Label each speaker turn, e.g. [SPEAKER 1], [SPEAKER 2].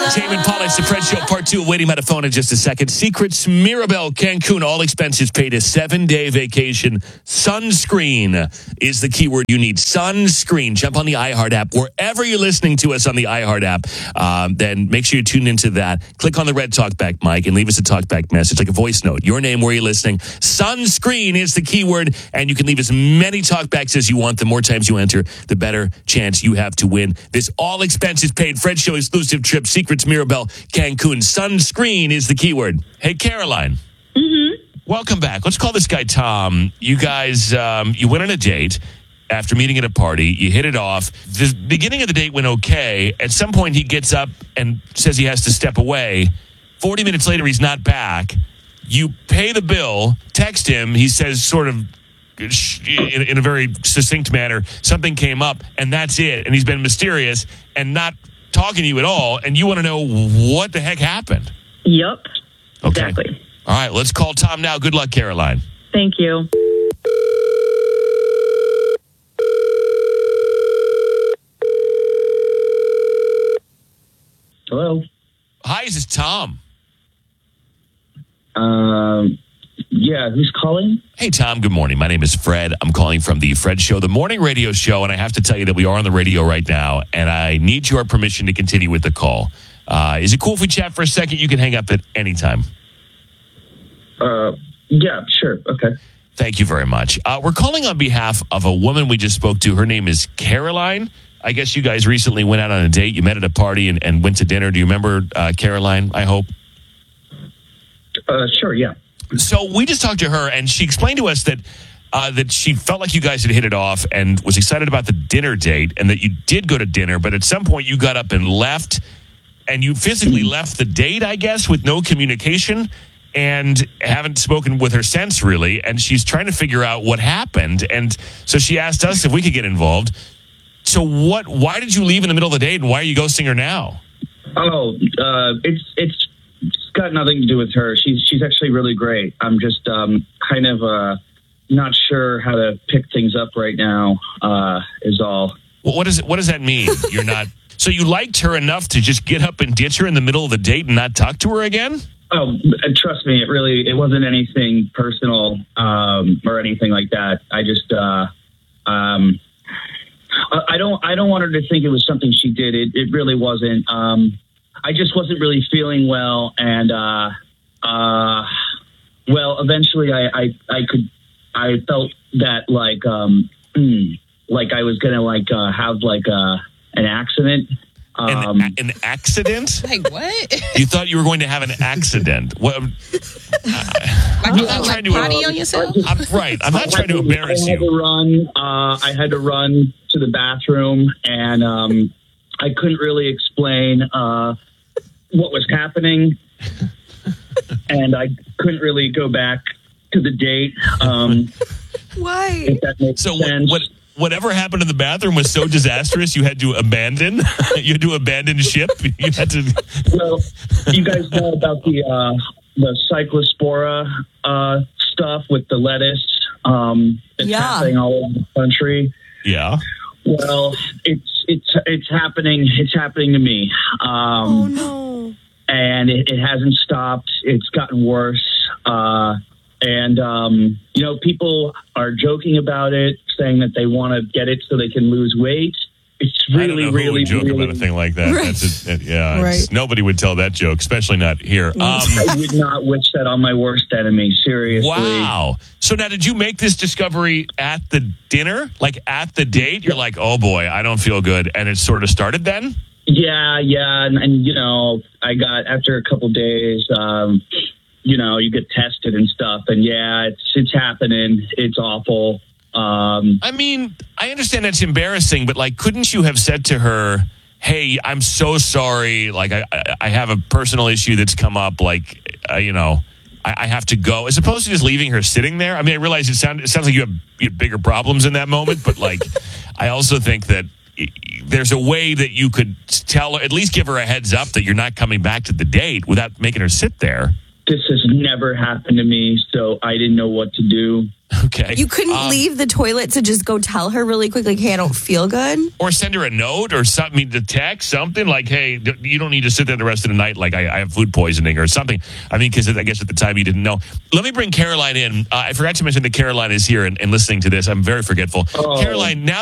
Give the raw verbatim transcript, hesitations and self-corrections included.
[SPEAKER 1] Tame Impala, it's the Fred Show, part two. Waiting by the phone in just a second. Secrets, Mirabel, Cancun, all expenses paid. A seven-day vacation. Sunscreen is the keyword you need. Sunscreen. Jump on the iHeart app. Wherever you're listening to us on the iHeart app, um, then make sure you tune into that. Click on the red talkback mic and leave us a talkback message, like a voice note. Your name, where you're listening. Sunscreen is the keyword, and you can leave as many talkbacks as you want. The more times you enter, the better chance you have to win this all expenses paid Fred Show exclusive trip. Secrets, Mirabel, Cancun. Sunscreen is the keyword. Hey, Caroline.
[SPEAKER 2] Mm-hmm.
[SPEAKER 1] Welcome back. Let's call this guy Tom. You guys, um, you went on a date after meeting at a party. You hit it off. The beginning of the date went okay. At some point, he gets up and says he has to step away. forty minutes later, he's not back. You pay the bill, text him. He says sort of in, in a very succinct manner, something came up, and that's it. And he's been mysterious and not talking to you at all. And you want to know what the heck happened.
[SPEAKER 2] Yep.
[SPEAKER 1] Okay.
[SPEAKER 2] Exactly.
[SPEAKER 1] All right, let's call Tom now. Good luck, Caroline.
[SPEAKER 2] Thank you.
[SPEAKER 3] Hello.
[SPEAKER 1] Hi, this is Tom.
[SPEAKER 3] Um, yeah, who's calling?
[SPEAKER 1] Hey, Tom, good morning. My name is Fred. I'm calling from the Fred Show, the morning radio show, and I have to tell you that we are on the radio right now, and I need your permission to continue with the call. Uh, is it cool if we chat for a second? You can hang up at any time.
[SPEAKER 3] Uh, yeah, sure. Okay.
[SPEAKER 1] Thank you very much. Uh, we're calling on behalf of a woman we just spoke to. Her name is Caroline. I guess you guys recently went out on a date. You met at a party and, and went to dinner. Do you remember uh, Caroline, I hope?
[SPEAKER 3] Uh, sure, yeah.
[SPEAKER 1] So we just talked to her, and she explained to us that uh, that she felt like you guys had hit it off and was excited about the dinner date, and that you did go to dinner, but at some point you got up and left, and you physically left the date, I guess, with no communication, and haven't spoken with her since, really, and she's trying to figure out what happened, and so she asked us if we could get involved. So what? Why did you leave in the middle of the date, and why are you ghosting her now?
[SPEAKER 3] Oh, uh, it's it's it's got nothing to do with her. She's she's actually really great. I'm just um, kind of uh, not sure how to pick things up right now. Uh, is all.
[SPEAKER 1] Well, what does it, what does that mean? You're not. So you liked her enough to just get up and ditch her in the middle of the date and not talk to her again?
[SPEAKER 3] Oh, and trust me, it really it wasn't anything personal um, or anything like that. I just uh, um, I don't I don't want her to think it was something she did. It it really wasn't. Um, I just wasn't really feeling well, and uh, uh, well, eventually I, I I could I felt that like um, like I was gonna like uh, have like uh, an accident. Um,
[SPEAKER 1] an, an accident?
[SPEAKER 4] Like what?
[SPEAKER 1] You thought you were going to have an accident? What? Uh,
[SPEAKER 4] Like you got like potty on yourself?
[SPEAKER 1] I'm, right. I'm not trying to embarrass
[SPEAKER 3] I had
[SPEAKER 1] you.
[SPEAKER 3] to run. Uh, I had to run to the bathroom, and um, I couldn't really explain uh, what was happening, and I couldn't really go back to the date. Um,
[SPEAKER 4] Why?
[SPEAKER 3] if that makes
[SPEAKER 1] So what,
[SPEAKER 3] sense.
[SPEAKER 1] what? Whatever happened in the bathroom was so disastrous, you had to abandon. You had to abandon ship. You had to.
[SPEAKER 3] Well, you guys know about the uh, the cyclospora uh, stuff with the lettuce. Um, it's
[SPEAKER 4] Yeah.
[SPEAKER 3] happening all over the country.
[SPEAKER 1] Yeah.
[SPEAKER 3] Well, it's it's it's happening. It's happening to me. Um,
[SPEAKER 4] Oh no.
[SPEAKER 3] and it, it hasn't stopped. It's gotten worse. Uh, and, um, you know, people are joking about it, saying that they want to get it so they can lose weight. It's really,
[SPEAKER 1] I don't know who
[SPEAKER 3] really,
[SPEAKER 1] would joke
[SPEAKER 3] really,
[SPEAKER 1] about a thing like that.
[SPEAKER 4] Right.
[SPEAKER 1] That's a, yeah, it's-
[SPEAKER 4] Right.
[SPEAKER 1] nobody would tell that joke, especially not here. Um,
[SPEAKER 3] I would not wish that on my worst enemy, seriously.
[SPEAKER 1] wow. So now, did you make this discovery at the dinner? Like at the date? You're like, oh boy, I don't feel good. And it sort of started then?
[SPEAKER 3] Yeah, yeah. And, and you know, I got, after a couple days, um, you know, you get tested and stuff. And yeah, it's it's happening. It's awful. Um,
[SPEAKER 1] I mean, I understand that's embarrassing, but like, couldn't you have said to her, hey, I'm so sorry. Like, I, I- I have a personal issue that's come up. Like, uh, you know, I, I have to go. As opposed to just leaving her sitting there. I mean, I realize it, sound, it sounds like you have, you have bigger problems in that moment, but like, I also think that i- there's a way that you could tell her, at least give her a heads up that you're not coming back to the date without making her sit there.
[SPEAKER 3] this has never happened to me, so I didn't know what to do.
[SPEAKER 1] Okay.
[SPEAKER 2] You couldn't
[SPEAKER 1] Um,
[SPEAKER 2] leave the toilet to just go tell her really quick, like, hey, I don't feel good?
[SPEAKER 1] Or send her a note or something to text, something like, hey, d- you don't need to sit there the rest of the night like I, I have food poisoning or something. I mean, because I guess at the time you didn't know. Let me bring Caroline in. Uh, I forgot to mention that Caroline is here and, and listening to this. I'm very forgetful.
[SPEAKER 3] Oh.
[SPEAKER 1] Caroline, now